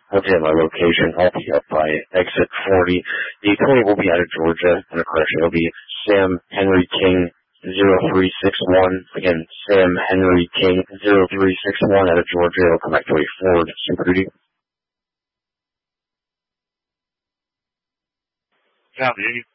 Okay, my location, I'll be up by exit 40. The 20 will be out of Georgia, and of course it'll be Sam Henry King 0361. Again, Sam Henry King 0361 out of Georgia. It'll come back to a Ford Super Duty. Copy.